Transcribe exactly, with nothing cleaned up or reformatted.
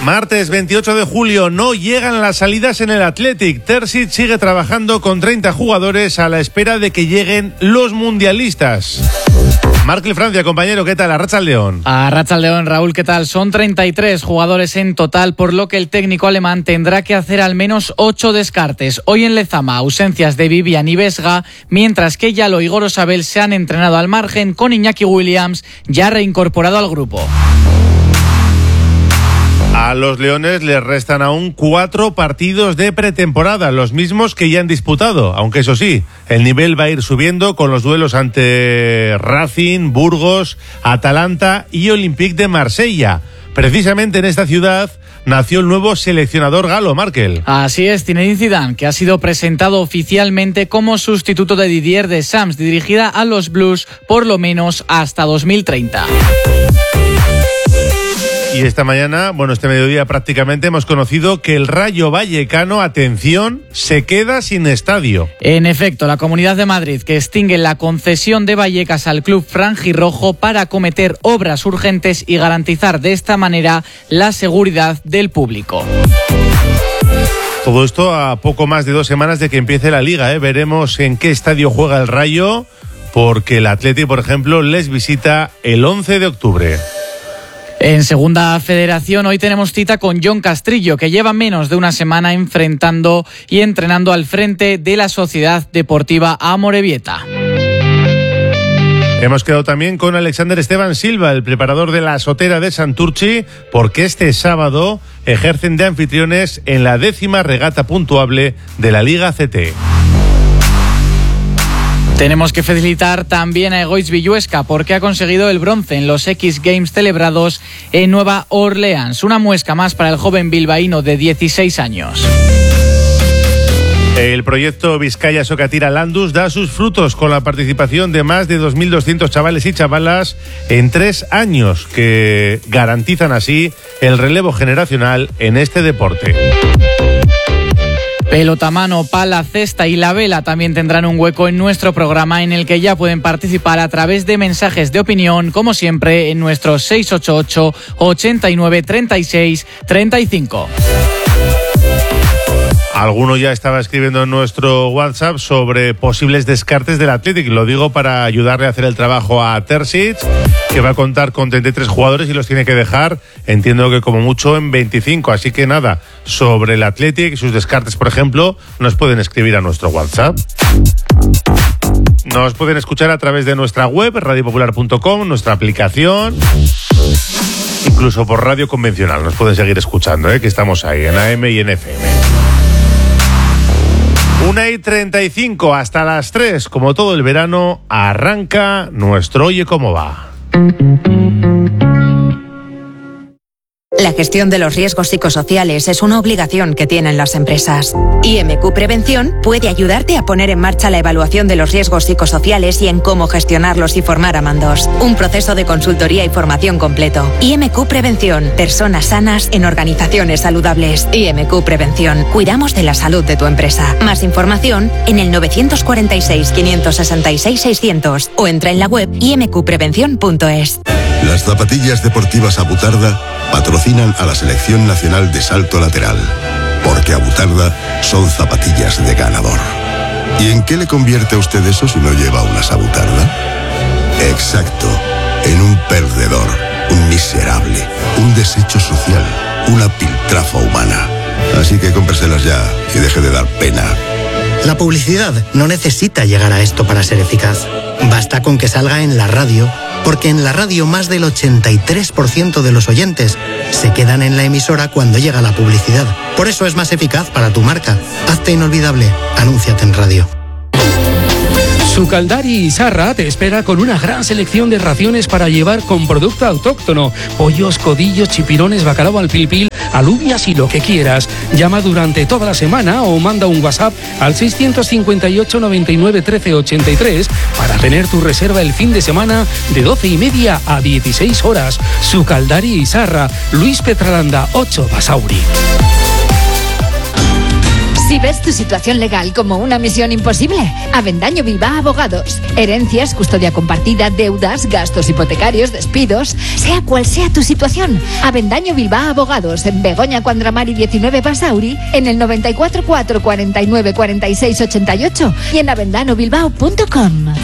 Martes veintiocho de julio, no llegan las salidas en el Athletic. Terzic sigue trabajando con treinta jugadores a la espera de que lleguen los mundialistas. Markel Francia, compañero, ¿qué tal? Arratsaldeon. Arratsaldeon, Raúl, ¿qué tal? Son treinta y tres jugadores en total, por lo que el técnico alemán tendrá que hacer al menos ocho descartes. Hoy en Lezama, ausencias de Vivian y Vesga, mientras que Yalo y Gorosabel se han entrenado al margen, con Iñaki Williams ya reincorporado al grupo. A los Leones les restan aún cuatro partidos de pretemporada, los mismos que ya han disputado, aunque eso sí, el nivel va a ir subiendo con los duelos ante Racing, Burgos, Atalanta y Olympique de Marsella. Precisamente en esta ciudad nació el nuevo seleccionador galo, Markel. Así es, Zinedine Zidane, que ha sido presentado oficialmente como sustituto de Didier Deschamps, dirigida a los Blues por lo menos hasta dos mil treinta. Y esta mañana, bueno, este mediodía prácticamente hemos conocido que el Rayo Vallecano, atención, se queda sin estadio. En efecto, la Comunidad de Madrid, que extingue la concesión de Vallecas al club franjirrojo para acometer obras urgentes y garantizar de esta manera la seguridad del público. Todo esto a poco más de dos semanas de que empiece la Liga, ¿eh? Veremos en qué estadio juega el Rayo, porque el Athletic, por ejemplo, les visita el once de octubre. En Segunda Federación hoy tenemos cita con Jon Castrillo, que lleva menos de una semana enfrentando y entrenando al frente de la Sociedad Deportiva Amorebieta. Hemos quedado también con Alexander Esteban Silva, el preparador de la Sotera de Santurchi, porque este sábado ejercen de anfitriones en la décima regata puntuable de la Liga C T. Tenemos que felicitar también a Egoitz Villuesca porque ha conseguido el bronce en los X Games celebrados en Nueva Orleans. Una muesca más para el joven bilbaíno de dieciséis años. El proyecto Vizcaya Sokatira Landus da sus frutos con la participación de más de dos mil doscientos chavales y chavalas en tres años, que garantizan así el relevo generacional en este deporte. Pelotamano, pala, cesta y la vela también tendrán un hueco en nuestro programa, en el que ya pueden participar a través de mensajes de opinión, como siempre, en nuestro seis ocho ocho, ochenta y nueve, treinta y seis, treinta y cinco. Alguno ya estaba escribiendo en nuestro WhatsApp sobre posibles descartes del Athletic. Lo digo para ayudarle a hacer el trabajo a Terzic, que va a contar con treinta y tres jugadores y los tiene que dejar, entiendo que como mucho, en veinticinco. Así que nada, sobre el Athletic y sus descartes, por ejemplo, nos pueden escribir a nuestro WhatsApp. Nos pueden escuchar a través de nuestra web, radio popular punto com, nuestra aplicación, incluso por radio convencional. Nos pueden seguir escuchando, ¿eh? Que estamos ahí en A M y en F M. una y treinta y cinco, hasta las tres, como todo el verano, arranca nuestro Oye Cómo Va. La gestión de los riesgos psicosociales es una obligación que tienen las empresas. I M Q Prevención puede ayudarte a poner en marcha la evaluación de los riesgos psicosociales y en cómo gestionarlos y formar a mandos. Un proceso de consultoría y formación completo. I M Q Prevención. Personas sanas en organizaciones saludables. I M Q Prevención. Cuidamos de la salud de tu empresa. Más información en el nueve cuatro seis, cinco seis seis, seiscientos o entra en la web i m q prevención punto es. Las zapatillas deportivas Abutarda patrocinan a la Selección Nacional de Salto Lateral, porque Abutarda son zapatillas de ganador. ¿Y en qué le convierte a usted eso si no lleva unas Abutarda? Exacto, en un perdedor, un miserable, un desecho social, una piltrafa humana. Así que cómpreselas ya y deje de dar pena. La publicidad no necesita llegar a esto para ser eficaz. Basta con que salga en la radio, porque en la radio más del ochenta y tres por ciento de los oyentes se quedan en la emisora cuando llega la publicidad. Por eso es más eficaz para tu marca. Hazte inolvidable. Anúnciate en radio. Sucaldari Izarra te espera con una gran selección de raciones para llevar con producto autóctono. Pollos, codillos, chipirones, bacalao al pil pil, alubias y lo que quieras. Llama durante toda la semana o manda un WhatsApp al seiscientos cincuenta y ocho, noventa y nueve, trece, ochenta y tres para tener tu reserva el fin de semana de doce y media a dieciséis horas. Sucaldari Izarra, Luis Petralanda, ocho Basauri. Si ves tu situación legal como una misión imposible, Avendaño Bilbao Abogados. Herencias, custodia compartida, deudas, gastos hipotecarios, despidos, sea cual sea tu situación. Avendaño Bilbao Abogados, en Begoña Cuandramari diecinueve Basauri, en el noventa y cuatro cuatro cuarenta y nueve cuarenta y seis ochenta y ocho y en avendano bilbao punto com.